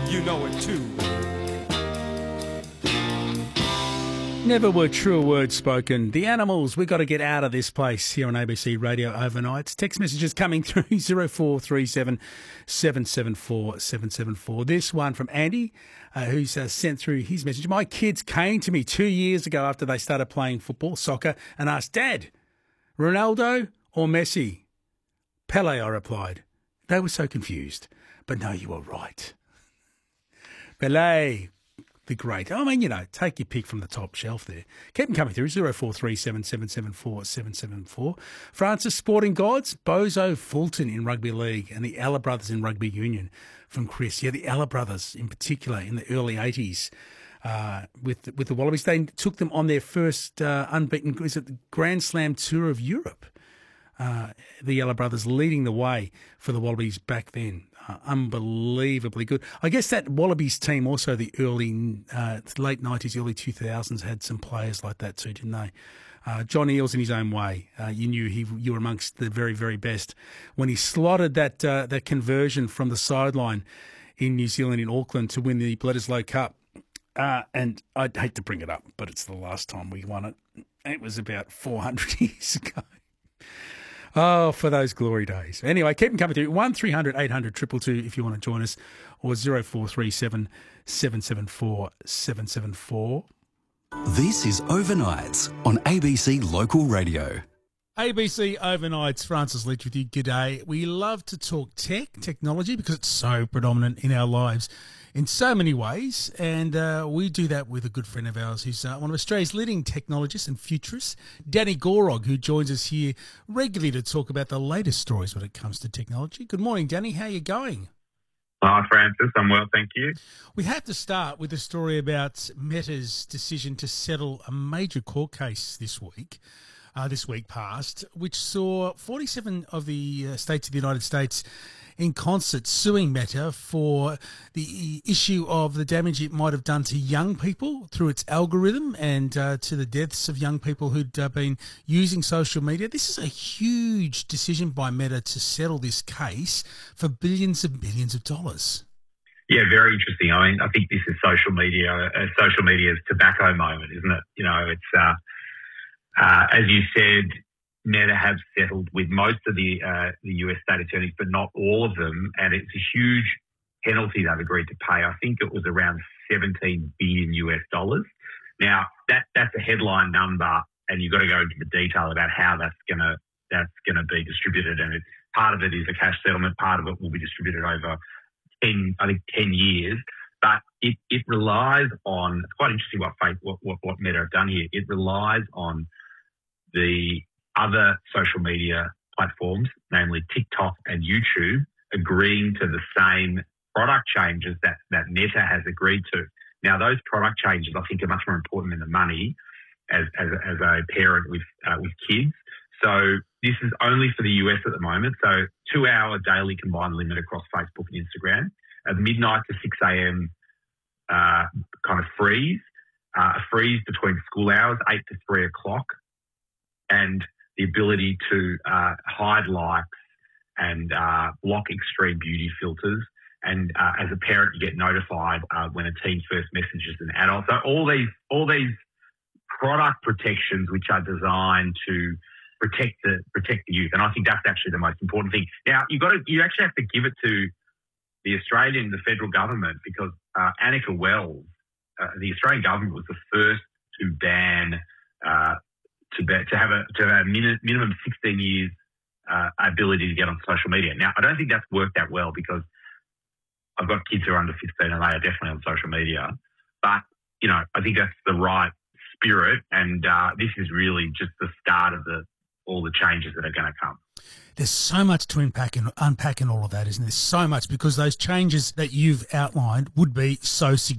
You know it too. Never were truer words spoken. The Animals, we've got to get out of this place here on ABC Radio Overnights. Text messages coming through 0437 774 774. This one from Andy, who's sent through his message. My kids came to me 2 years ago after they started playing football, soccer, and asked, Dad, Ronaldo or Messi? Pele, I replied. They were so confused. But no, you were right. Pele, the great. I mean, take your pick from the top shelf there. Keep them coming through, 0437 774 774. Francis Sporting Gods, Bozo Fulton in Rugby League and the Ella Brothers in Rugby Union from Chris. Yeah, the Ella Brothers in particular in the early 80s with the Wallabies. They took them on their first unbeaten Grand Slam tour of Europe. The Ella Brothers leading the way for the Wallabies back then. Unbelievably good. I guess that Wallabies team also the late 90s, early 2000s had some players like that too, didn't they? John Eales in his own way. You knew you were amongst the very, very best. When he slotted that conversion from the sideline in New Zealand, in Auckland, to win the Bledisloe Cup. And I'd hate to bring it up, but it's the last time we won it. It was about 400 years ago. Oh, for those glory days. Anyway, keep them coming through. 1300 800 222 if you want to join us, or 0437 774 774. This is Overnights on ABC Local Radio. ABC Overnights, Francis Leach with you. G'day. We love to talk technology, because it's so predominant in our lives in so many ways, and we do that with a good friend of ours who's one of Australia's leading technologists and futurists, Danny Gorog, who joins us here regularly to talk about the latest stories when it comes to technology. Good morning, Danny. How are you going? Hi, Francis. I'm well, thank you. We have to start with a story about Meta's decision to settle a major court case this week past, which saw 47 of the states of the United States in concert suing Meta for the issue of the damage it might have done to young people through its algorithm and to the deaths of young people who'd been using social media. This is a huge decision by Meta to settle this case for billions and billions of dollars. Yeah, very interesting. I mean, I think this is social media's tobacco moment, isn't it? It's as you said, Meta have settled with most of the US state attorneys, but not all of them, and it's a huge penalty they've agreed to pay. I think it was around $17 billion US. Now that's a headline number, and you've got to go into the detail about how that's gonna be distributed. And part of it is a cash settlement, part of it will be distributed over 10 years. But it relies on. It's quite interesting what Meta have done here. It relies on the other social media platforms, namely TikTok and YouTube, agreeing to the same product changes that Meta has agreed to. Now, those product changes, I think, are much more important than the money as a parent with kids. So this is only for the US at the moment. So 2-hour daily combined limit across Facebook and Instagram, a midnight to 6 a.m. Kind of freeze, a freeze between school hours, 8 to 3 o'clock, and the ability to hide likes and block extreme beauty filters. And as a parent, you get notified when a teen first messages an adult. So all these product protections which are designed to protect the youth. And I think that's actually the most important thing. Now, you actually have to give it to the federal government, because Annika Wells, the Australian government was the first to ban to have a minimum 16 years ability to get on social media. Now, I don't think that's worked that well, because I've got kids who are under 15 and they are definitely on social media. But, I think that's the right spirit, and this is really just the start of all the changes that are going to come. There's so much to unpack in all of that, isn't there? So much, because those changes that you've outlined would be so significant.